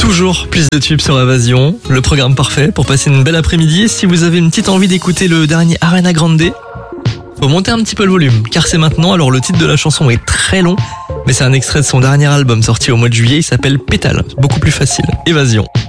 Toujours plus de tubes sur Évasion, le programme parfait pour passer une belle après-midi. Et si vous avez une petite envie d'écouter le dernier Ariana Grande, faut monter un petit peu le volume, car c'est maintenant. Alors le titre de la chanson est très long, mais c'est un extrait de son dernier album sorti au mois de juillet, il s'appelle Pétale, beaucoup plus facile. Évasion.